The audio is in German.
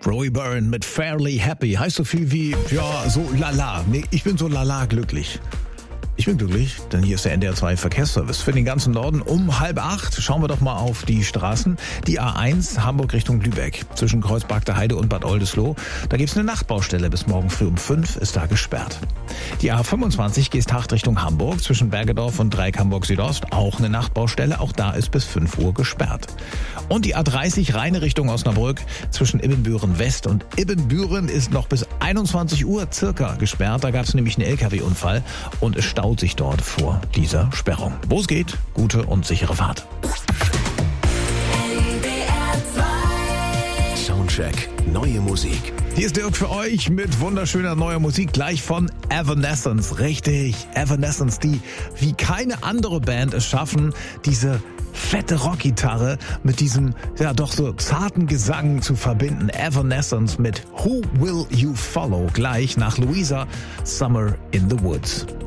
Roy Byrne mit Fairly Happy. Heißt so viel wie, ja, so lala. Nee, ich bin so lala glücklich. Ich bin glücklich, denn hier ist der NDR 2 Verkehrsservice für den ganzen Norden. Um 7:30 schauen wir doch mal auf die Straßen. Die A1 Hamburg Richtung Lübeck zwischen Kreuzberg der Heide und Bad Oldesloe. Da gibt es eine Nachtbaustelle. Bis morgen früh um 5 ist da gesperrt. Die A25 Geesthacht Richtung Hamburg zwischen Bergedorf und Dreieck Hamburg Südost. Auch eine Nachtbaustelle. Auch da ist bis 5 Uhr gesperrt. Und die A30 Rheine Richtung Osnabrück zwischen Ibbenbüren West und Ibbenbüren ist noch bis 21 Uhr circa gesperrt. Da gab es nämlich einen LKW-Unfall und es staut sich dort vor dieser Sperrung. Wo es geht, gute und sichere Fahrt. Soundcheck, neue Musik. Hier ist Dirk für euch mit wunderschöner neuer Musik, gleich von Evanescence. Richtig, Evanescence, die wie keine andere Band es schaffen, diese fette Rockgitarre mit diesem, ja doch so zarten Gesang zu verbinden. Evanescence mit Who Will You Follow? Gleich nach Louisa, Summer in the Woods.